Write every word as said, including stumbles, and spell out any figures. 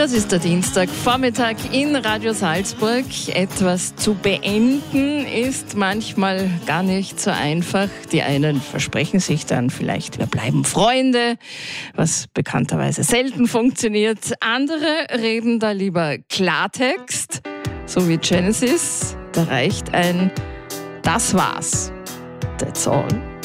Das ist der Dienstagvormittag in Radio Salzburg. Etwas zu beenden ist manchmal gar nicht so einfach. Die einen versprechen sich dann vielleicht, wir bleiben Freunde, was bekannterweise selten funktioniert. Andere reden da lieber Klartext, so wie Genesis. Da reicht ein Das war's. That's all.